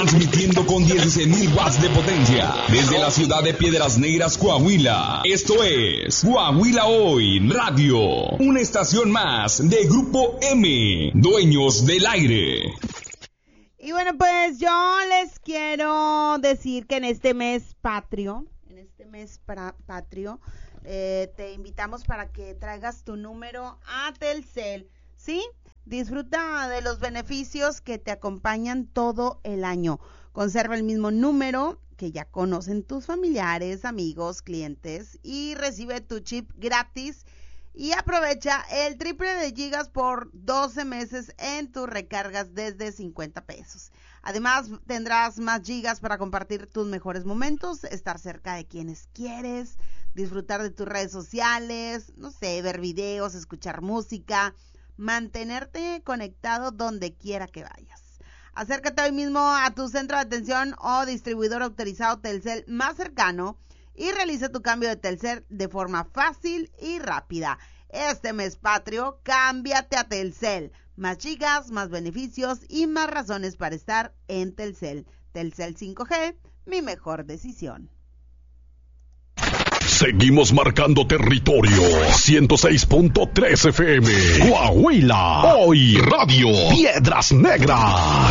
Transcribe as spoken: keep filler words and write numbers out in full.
transmitiendo con dieciséis mil watts de potencia desde la ciudad de Piedras Negras, Coahuila. Esto es Coahuila Hoy Radio, una estación más de Grupo M, dueños del aire. Y bueno, pues yo les quiero decir que en este mes patrio, en este mes para, patrio, eh, te invitamos para que traigas tu número a Telcel, ¿sí? Disfruta de los beneficios que te acompañan todo el año. Conserva el mismo número que ya conocen tus familiares, amigos, clientes y recibe tu chip gratis y aprovecha el triple de gigas por doce meses en tus recargas desde cincuenta pesos. Además, tendrás más gigas para compartir tus mejores momentos, estar cerca de quienes quieres, disfrutar de tus redes sociales, no sé, ver videos, escuchar música, mantenerte conectado donde quiera que vayas. Acércate hoy mismo a tu centro de atención o distribuidor autorizado Telcel más cercano y realiza tu cambio de Telcel de forma fácil y rápida. Este mes patrio, cámbiate a Telcel. Más gigas, más beneficios y más razones para estar en Telcel. Telcel cinco G, mi mejor decisión. Seguimos marcando territorio. ciento seis punto tres F M. Coahuila Hoy Radio. Piedras Negras.